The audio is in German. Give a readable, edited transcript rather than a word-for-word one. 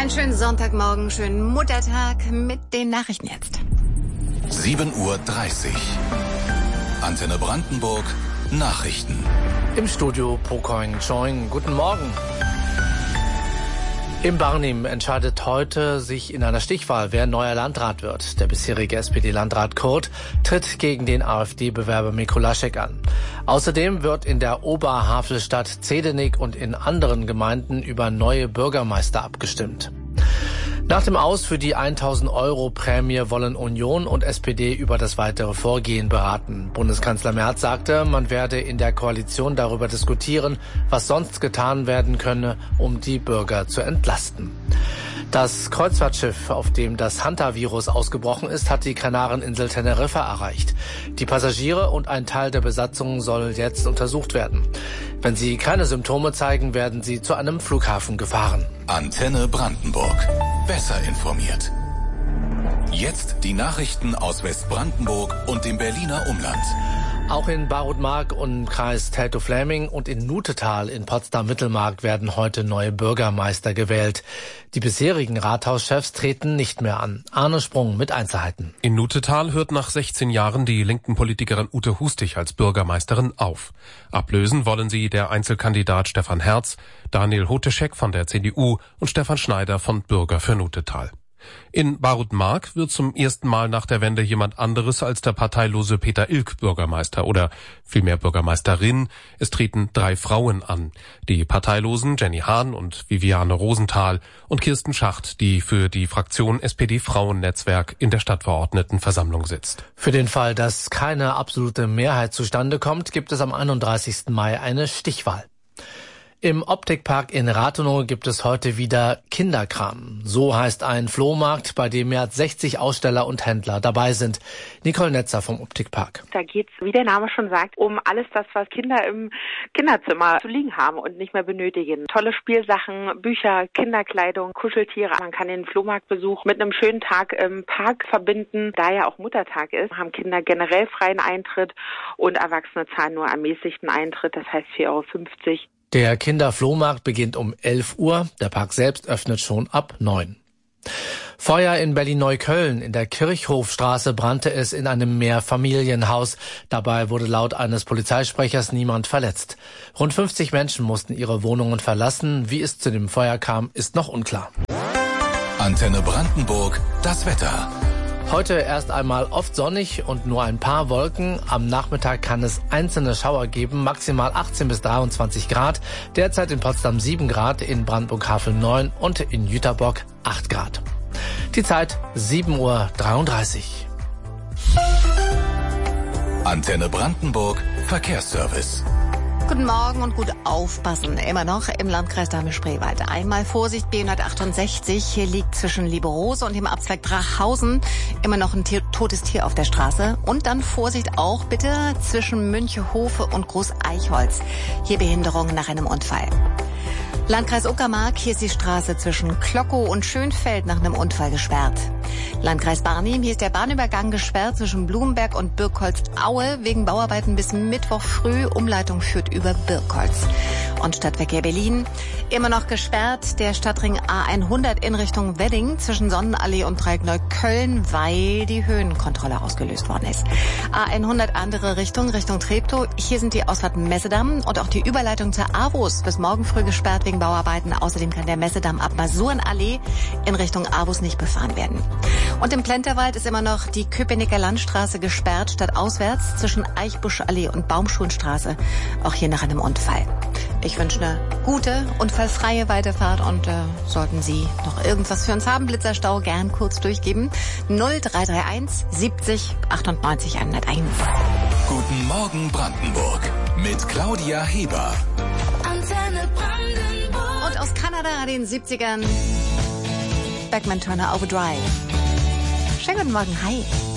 Einen schönen Sonntagmorgen, schönen Muttertag mit den Nachrichten jetzt. 7:30 Uhr. Antenne Brandenburg, Nachrichten. Im Studio Pocoin Choing. Guten Morgen. Im Barnim entscheidet heute sich in einer Stichwahl, wer neuer Landrat wird. Der bisherige SPD-Landrat Kurt tritt gegen den AfD-Bewerber Mikolaschek an. Außerdem wird in der Oberhavelstadt Zedenik und in anderen Gemeinden über neue Bürgermeister abgestimmt. Nach dem Aus für die 1.000 € Prämie wollen Union und SPD über das weitere Vorgehen beraten. Bundeskanzler Merz sagte, man werde in der Koalition darüber diskutieren, was sonst getan werden könne, um die Bürger zu entlasten. Das Kreuzfahrtschiff, auf dem das Hantavirus ausgebrochen ist, hat die Kanareninsel Teneriffa erreicht. Die Passagiere und ein Teil der Besatzung soll jetzt untersucht werden. Wenn sie keine Symptome zeigen, werden sie zu einem Flughafen gefahren. Antenne Brandenburg. Besser informiert. Jetzt die Nachrichten aus Westbrandenburg und dem Berliner Umland. Auch in Barutmark und Kreis Teltow-Fläming und in Nutetal in Potsdam-Mittelmark werden heute neue Bürgermeister gewählt. Die bisherigen Rathauschefs treten nicht mehr an. Arne Sprung mit Einzelheiten. In Nutetal hört nach 16 Jahren die linken Politikerin Ute Hustig als Bürgermeisterin auf. Ablösen wollen sie der Einzelkandidat Stefan Herz, Daniel Hoteschek von der CDU und Stefan Schneider von Bürger für Nutetal. In Barutmark wird zum ersten Mal nach der Wende jemand anderes als der parteilose Peter Ilk Bürgermeister oder vielmehr Bürgermeisterin. Es treten 3 Frauen an. Die parteilosen Jenny Hahn und Viviane Rosenthal und Kirsten Schacht, die für die Fraktion SPD-Frauennetzwerk in der Stadtverordnetenversammlung sitzt. Für den Fall, dass keine absolute Mehrheit zustande kommt, gibt es am 31. Mai eine Stichwahl. Im Optikpark in Rathenow gibt es heute wieder Kinderkram. So heißt ein Flohmarkt, bei dem mehr als 60 Aussteller und Händler dabei sind. Nicole Netzer vom Optikpark. Da geht's, wie der Name schon sagt, um alles das, was Kinder im Kinderzimmer zu liegen haben und nicht mehr benötigen. Tolle Spielsachen, Bücher, Kinderkleidung, Kuscheltiere. Man kann den Flohmarktbesuch mit einem schönen Tag im Park verbinden. Da ja auch Muttertag ist, haben Kinder generell freien Eintritt und Erwachsene zahlen nur ermäßigten Eintritt, das heißt 4,50 €. Der Kinderflohmarkt beginnt um 11 Uhr. Der Park selbst öffnet schon ab 9. Feuer in Berlin-Neukölln. In der Kirchhofstraße brannte es in einem Mehrfamilienhaus. Dabei wurde laut eines Polizeisprechers niemand verletzt. Rund 50 Menschen mussten ihre Wohnungen verlassen. Wie es zu dem Feuer kam, ist noch unklar. Antenne Brandenburg, das Wetter. Heute erst einmal oft sonnig und nur ein paar Wolken. Am Nachmittag kann es einzelne Schauer geben, maximal 18 bis 23 Grad. Derzeit in Potsdam 7 Grad, in Brandenburg-Havel 9 und in Jüterbock 8 Grad. Die Zeit 7:33 Uhr. Antenne Brandenburg, Verkehrsservice. Guten Morgen und gut aufpassen. Immer noch im Landkreis Dahme-Spreewald. Einmal Vorsicht, B168. Hier liegt zwischen Lieberose und dem Abzweig Drachhausen immer noch ein totes Tier auf der Straße. Und dann Vorsicht auch bitte zwischen Münchehofe und Groß-Eichholz. Hier Behinderung nach einem Unfall. Landkreis Uckermark, hier ist die Straße zwischen Klockow und Schönfeld nach einem Unfall gesperrt. Landkreis Barnim, hier ist der Bahnübergang gesperrt zwischen Blumenberg und Birkholz-Aue wegen Bauarbeiten bis Mittwoch früh. Umleitung führt über Birkholz. Und Stadtverkehr Berlin, immer noch gesperrt. Der Stadtring A100 in Richtung Wedding zwischen Sonnenallee und Dreieck Neukölln, weil die Höhenkontrolle ausgelöst worden ist. A100 andere Richtung Treptow. Hier sind die Ausfahrt Messedamm und auch die Überleitung zur AWUS bis morgen früh gesperrt wegen Bauarbeiten. Außerdem kann der Messedamm ab Masurenallee in Richtung AWUS nicht befahren werden. Und im Plenterwald ist immer noch die Köpenicker Landstraße gesperrt, stadtauswärts zwischen Eichbuschallee und Baumschulenstraße. Auch hier nach einem Unfall. Ich wünsche eine gute, unfallfreie Weiterfahrt und sollten Sie noch irgendwas für uns haben, Blitzerstau, gern kurz durchgeben. 0331 70 98 101. Guten Morgen Brandenburg mit Claudia Heber. Antenne Brandenburg. Und aus Kanada, den 70ern, Beckman Turner Overdrive. Schönen guten Morgen, hi.